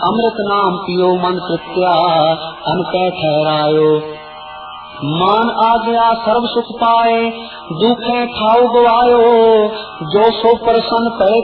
अमृत नाम पियो मन कृत्या अनकै ठहरायो। मान आ गया सर्व सुख पाए दुखे ठाऊ गवायो जो सो प्रसन्न पै